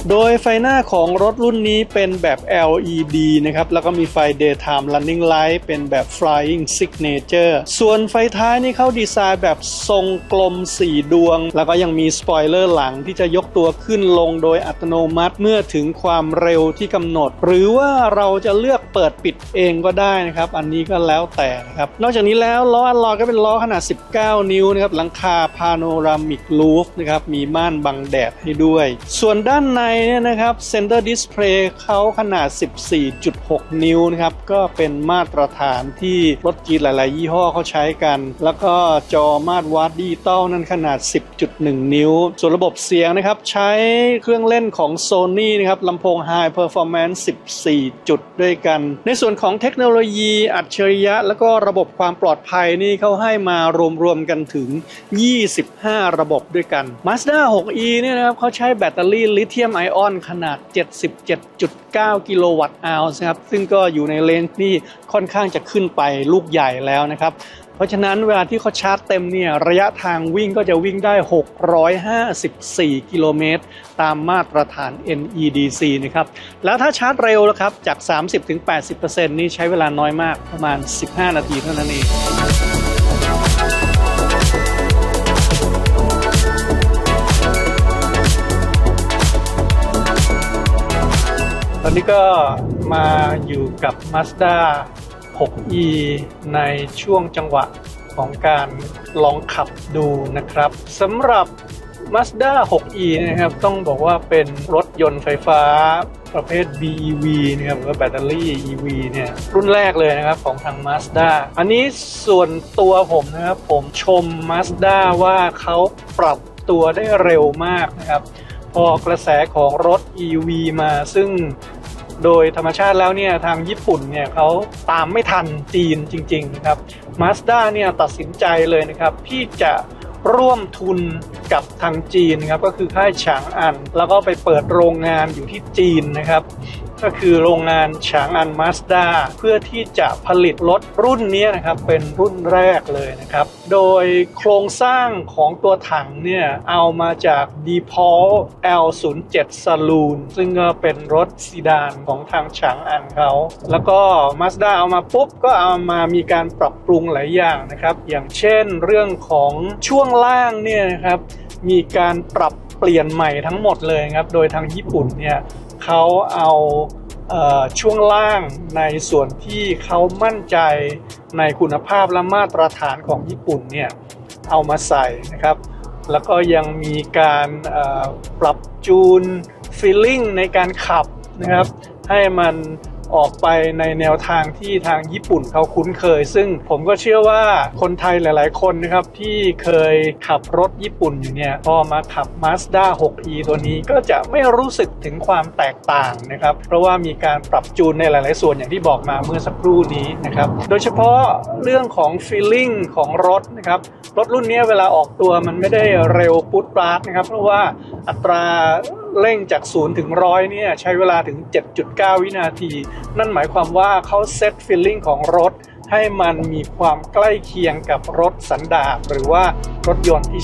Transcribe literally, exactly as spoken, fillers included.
โดยไฟหน้าของรถรุ่นนี้เป็นแบบ แอล อี ดี นะครับแล้วก็มีไฟ Daytime Running Light เป็นแบบ Flying Signature ส่วนไฟท้ายนี่เขาดีไซน์แบบทรงกลมสี่ดวงแล้วก็ยังมีสปอยเลอร์หลังที่จะยกตัวขึ้นลงโดยอัตโนมัติเมื่อถึงความเร็วที่กำหนดหรือว่าเราจะเลือกเปิดปิดเองก็ได้นะครับอันนี้ก็แล้วแต่นะครับนอกจากนี้แล้วล้ออัลลอยก็เป็นล้อขนาดสิบเก้านิ้วนะครับหลังคาพาโนรามิกรูฟนะครับมีม่านบังแดดให้ด้วยส่วนด้านในเนี่ยนะครับเซนเตอร์ดิสเพลย์เขาขนาด สิบสี่จุดหก นิ้วนะครับก็เป็นมาตรฐานที่รถจีนหลายๆยี่ห้อเขาใช้กันแล้วก็จอมาตรวัดดิจิตอลนั้นขนาด สิบจุดหนึ่ง นิ้วส่วนระบบเสียงนะครับใช้เครื่องเล่นของ Sony นะครับลำโพง High Performance สิบสี่ จุดด้วยกันในส่วนของเทคโนโลยีอัจฉริยะแล้วก็ระบบความปลอดภัยนี่เขาให้มารวมๆกันถึงยี่สิบห้าระบบด้วยกัน Mazda หกอี เนี่ยนะครับเขาใช้แบตเตอรี่ลิเธียมไอออนขนาด เจ็ดสิบเจ็ดจุดเก้า กิโลวัตต์อาวส์ครับซึ่งก็อยู่ในเลนส์ที่ค่อนข้างจะขึ้นไปลูกใหญ่แล้วนะครับเพราะฉะนั้นเวลาที่เขาชาร์จเต็มเนี่ยระยะทางวิ่งก็จะวิ่งได้หกร้อยห้าสิบสี่กิโลเมตรตามมาตรฐาน เอ็น อี ดี ซี นะครับแล้วถ้าชาร์จเร็วแล้วครับจาก สามสิบถึงแปดสิบเปอร์เซ็นต์ นี่ใช้เวลาน้อยมากประมาณสิบห้านาทีเท่านั้นเองตอนนี้ก็มาอยู่กับ Mazda หกอี ในช่วงจังหวะของการลองขับดูนะครับสำหรับ Mazda หกอี นะครับต้องบอกว่าเป็นรถยนต์ไฟฟ้าประเภท บี อี วี นะครับหรือแบตเตอรี่ อี วี เนี่ยรุ่นแรกเลยนะครับของทาง Mazda อันนี้ส่วนตัวผมนะครับผมชม Mazda ว่าเขาปรับตัวได้เร็วมากนะครับพอกระแสของรถ อี วี มาซึ่งโดยธรรมชาติแล้วเนี่ยทางญี่ปุ่นเนี่ยเขาตามไม่ทันจีนจริงๆนะครับ Mazda เนี่ยตัดสินใจเลยนะครับที่จะร่วมทุนกับทางจีนนะครับก็คือค่ายฉางอันแล้วก็ไปเปิดโรงงานอยู่ที่จีนนะครับก็คือโรงงานฉางอัน Mazda เพื่อที่จะผลิตรถรุ่นนี้นะครับเป็นรุ่นแรกเลยนะครับโดยโครงสร้างของตัวถังเนี่ยเอามาจาก Depaul แอล ศูนย์เจ็ด Saloon ซึ่งก็เป็นรถซีดานของทางฉางอันเขาแล้วก็ Mazda เอามาปุ๊บก็เอามามีการปรับปรุงหลายอย่างนะครับอย่างเช่นเรื่องของช่วงล่างเนี่ยนะครับมีการปรับเปลี่ยนใหม่ทั้งหมดเลยครับโดยทางญี่ปุ่นเนี่ยเขาเอาเอ่อช่วงล่างในส่วนที่เขามั่นใจในคุณภาพและมาตรฐานของญี่ปุ่นเนี่ยเอามาใส่นะครับแล้วก็ยังมีการเอ่อปรับจูนฟีลลิ่งในการขับนะครับให้มันออกไปในแนวทางที่ทางญี่ปุ่นเขาคุ้นเคยซึ่งผมก็เชื่อว่าคนไทยหลายๆคนนะครับที่เคยขับรถญี่ปุ่นอยู่เนี่ยพอมาขับ Mazda หกอี ตัวนี้ก็จะไม่รู้สึกถึงความแตกต่างนะครับเพราะว่ามีการปรับจูนในหลายๆส่วนอย่างที่บอกมาเมื่อสักครู่นี้นะครับโดยเฉพาะเรื่องของ feeling ของรถนะครับรถรุ่นนี้เวลาออกตัวมันไม่ได้เร็วปุ๊ดปราดนะครับเพราะว่าอัตราเร่งจากศูนย์ถึงหนึ่งร้อยเนี่ยใช้เวลาถึง เจ็ดจุดเก้า วินาทีนั่นหมายความว่าเขาเซตฟีลลิ่งของรถให้มันมีความใกล้เคียงกับรถสันดาปหรือว่ารถยนต์ที่